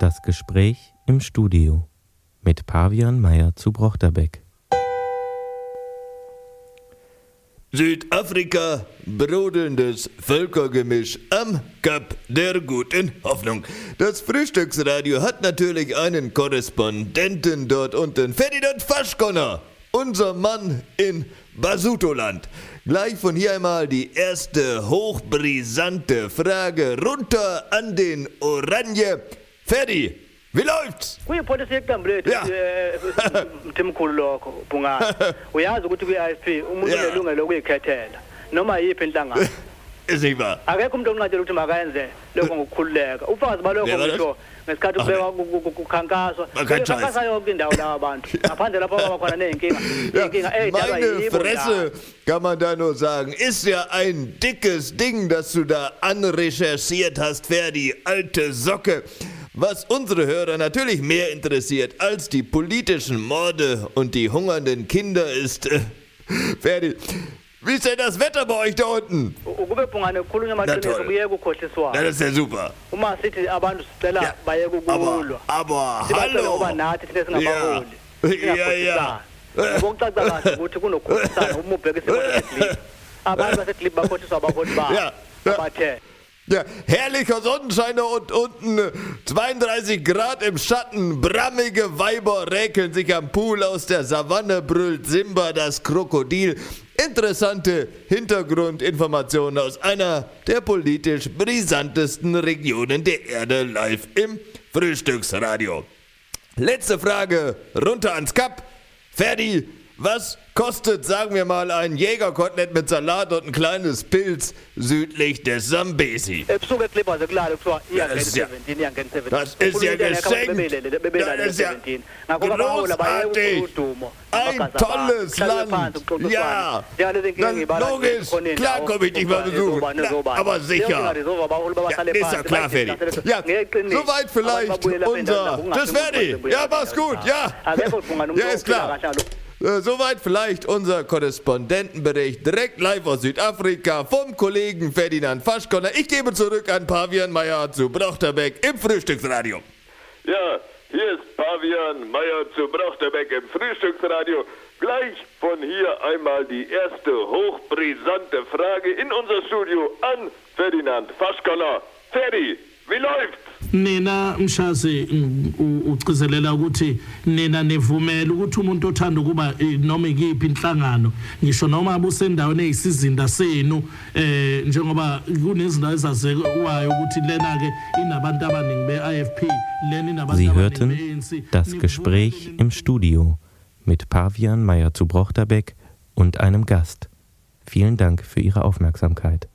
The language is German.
Das Gespräch im Studio mit Pavian Meyer zu Brochterbeck. Südafrika, brodelndes Völkergemisch am Kap der guten Hoffnung. Das Frühstücksradio hat natürlich einen Korrespondenten dort unten, Ferdinand Faschkoner, unser Mann in Basutoland. Gleich von hier einmal die erste hochbrisante Frage runter an den Oranje. Ferdi, wie läuft's? Kuyipholisa yeqembu Ja. mthimkhulu lokho Bungani. Uyazi ukuthi ku-IFP umuntu Ja. unelungelo lokuyikhethela noma yiphi inhlangano. Ist nicht wahr? Akekho umuntu onqatshelwa ukuthi makayenze lokho ngokukhululeka. Ufazi balokho Ja, ngisho ngesikhathi ubeka kukhankaswa. Kukhankasa yonke indawo laba bantu. Ngaphandle lapho abakhona ney'nkinga. Iy'nkinga ey'dalwa Meine yibo Fresse, kann man da nur sagen. Ist ja ein dickes Ding, das du da anrecherchiert hast, Ferdi, alte Socke. Was unsere Hörer natürlich mehr interessiert als die politischen Morde und die hungernden Kinder ist, Ferdi, wie ist denn das Wetter bei euch da unten? ukube Bungani kukhulunywa amaqiniso toll. kuyeke ukukhohliswana. Das ist ja super. Uma sithi abantu sicela Ja, bayeke ukulwa. aber Sibacela hallo. ngoba nathi thina singabaholi. Ja. Ngokucaca kahle ukuthi kunokukhohlisana uma ubheka isimo seklip. Abantu baseklip bakhohliswa abaholi babo. Ja. Abathe. Ja, herrlicher Sonnenschein und unten 32 Grad im Schatten, brammige Weiber räkeln sich am Pool, aus der Savanne brüllt Simba das Krokodil. Interessante Hintergrundinformationen aus einer der politisch brisantesten Regionen der Erde live im Frühstücksradio. Letzte Frage, runter ans Kap. Ferdi, was kostet, sagen wir mal, ein Jägerkotelett mit Salat und ein kleines Pilz südlich des Zambesi? Ebusuku eklip azekulala kuthiwa iyangena Das ist ja- 17 iyangena 17. das ist ja geschenkt. Das ist ja großartig. Ein tolles Land. Ja. Dann logisch. Klar komme ich dich mal besuchen. Na, aber sicher. Ja, ist ja klar, Ferdi. Ja, soweit vielleicht unser... Tschüss, Ferdi. Ja, mach's gut. Ja. Ja, ist klar. Soweit vielleicht unser Korrespondentenbericht direkt live aus Südafrika vom Kollegen Ferdinand Faschkoner. Ich gebe zurück an Pavian Meyer zu Brochterbeck im Frühstücksradio. Ja, hier ist Pavian Meyer zu Brochterbeck im Frühstücksradio. Gleich von hier einmal die erste hochbrisante Frage in unser Studio an Ferdinand Faschkoner. Ferdi, wie läuft's? Nina mshasi ucizelela ukuthi nina nevumela ukuthi umuntu othanda ukuba noma ikiphi inhlangano ngisho noma abusendaweni eyisizinda senu njengoba kunezindawo ezazekwayo ukuthi lena ke inabantu abaningi be-IFP lena inabantu Sie abaningi hörten be-ANC. das Gespräch im Studio mit Pavian Meyer zu Brochterbeck und einem Gast. Vielen Dank für Ihre Aufmerksamkeit.